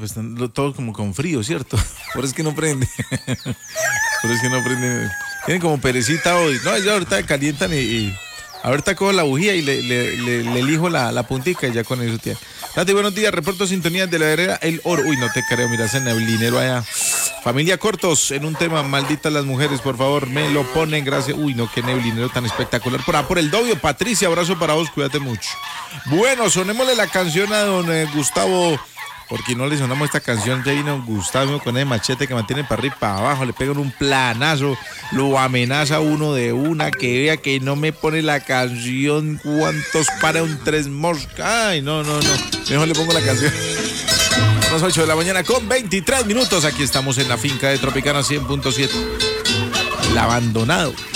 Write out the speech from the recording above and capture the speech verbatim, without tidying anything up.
pues están lo- todos como con frío, ¿cierto? Por eso es que no prende. Por eso es que no prende. Tienen como perecita hoy. No, ya ahorita calientan y, y ahorita cojo la bujía y le, le, le, le elijo la, la puntica y ya con eso tiene. Tati, buenos días, reporto sintonía de la herrera El Oro. Uy, no te creo, mira ese neblinero allá. Familia Cortos, en un tema, malditas las mujeres, por favor, me lo ponen, gracias. Uy, no, qué neblinero tan espectacular. Por, ah, por el Dobio, Patricia, abrazo para vos, cuídate mucho. Bueno, sonémosle la canción a don eh, Gustavo. Porque no le sonamos esta canción, ya vino Gustavo con el machete que mantiene para arriba y para abajo, le pegan un planazo, lo amenaza uno de una, que vea que no me pone la canción, cuántos para un tres moscas. Ay, no, no, no, mejor le pongo la canción. Son las ocho de la mañana con veintitrés minutos, aquí estamos en la finca de Tropicana cien punto siete. El abandonado.